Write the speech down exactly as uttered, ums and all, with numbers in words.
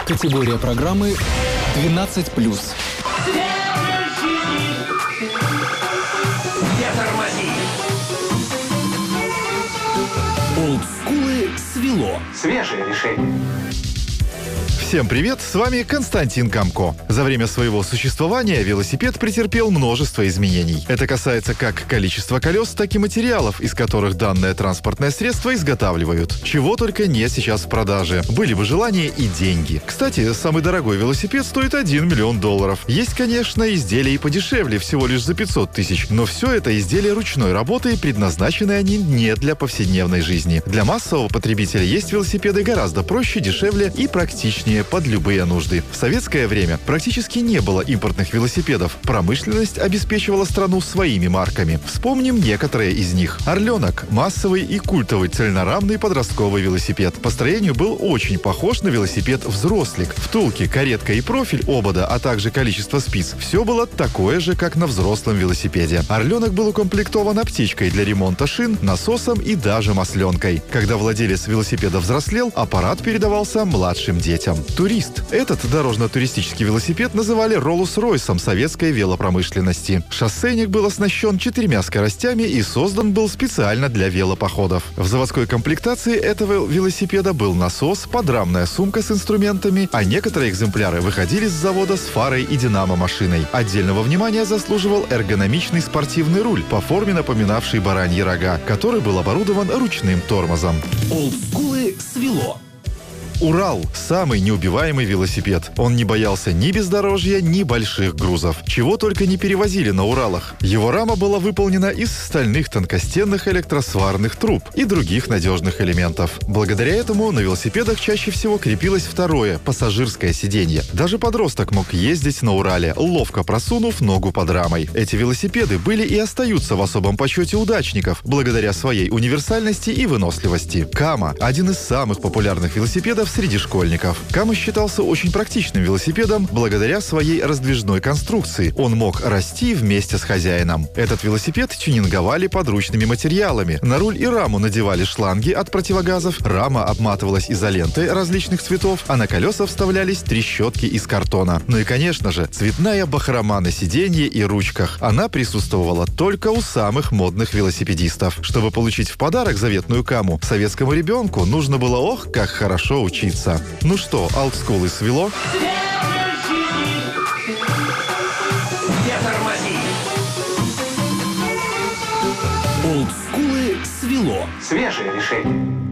Категория программы двенадцать плюс. Олдскулы свело. Свежее решение. Всем привет, с вами Константин Камко. За время своего существования велосипед претерпел множество изменений. Это касается как количества колес, так и материалов, из которых данное транспортное средство изготавливают. Чего только нет сейчас в продаже. Были бы желания и деньги. Кстати, самый дорогой велосипед стоит один миллион долларов. Есть, конечно, изделия и подешевле, всего лишь за пятьсот тысяч. Но все это изделия ручной работы, и предназначены они не для повседневной жизни. Для массового потребителя есть велосипеды гораздо проще, дешевле и практичнее под любые нужды. В советское время практически не было импортных велосипедов. Промышленность обеспечивала страну своими марками. Вспомним некоторые из них. «Орленок» — массовый и культовый цельнорамный подростковый велосипед. По строению был очень похож на велосипед «Взрослик». Втулки, каретка и профиль обода, а также количество спиц — все было такое же, как на взрослом велосипеде. «Орленок» был укомплектован аптечкой для ремонта шин, насосом и даже масленкой. Когда владелец велосипеда взрослел, аппарат передавался младшим детям. «Турист». Этот дорожно-туристический велосипед называли Роллс-Ройсом советской велопромышленности. Шоссейник был оснащен четырьмя скоростями и создан был специально для велопоходов. В заводской комплектации этого велосипеда был насос, подрамная сумка с инструментами, а некоторые экземпляры выходили с завода с фарой и динамо-машиной. Отдельного внимания заслуживал эргономичный спортивный руль, по форме напоминавший бараньи рога, который был оборудован ручным тормозом. Олдскулы свело. «Урал» — самый неубиваемый велосипед. Он не боялся ни бездорожья, ни больших грузов. Чего только не перевозили на Уралах. Его рама была выполнена из стальных тонкостенных электросварных труб и других надежных элементов. Благодаря этому на велосипедах чаще всего крепилось второе, пассажирское сиденье. Даже подросток мог ездить на Урале, ловко просунув ногу под рамой. Эти велосипеды были и остаются в особом почете удачников, благодаря своей универсальности и выносливости. «Кама» — один из самых популярных велосипедов среди школьников. «Кама» считался очень практичным велосипедом благодаря своей раздвижной конструкции. Он мог расти вместе с хозяином. Этот велосипед тюнинговали подручными материалами. На руль и раму надевали шланги от противогазов, рама обматывалась изолентой различных цветов, а на колеса вставлялись трещотки из картона. Ну и, конечно же, цветная бахрома на сиденье и ручках. Она присутствовала только у самых модных велосипедистов. Чтобы получить в подарок заветную «Каму», советскому ребенку нужно было ох, как хорошо учиться. Ну что, олдскулы свело? Олдскулы свело. Свежее решение.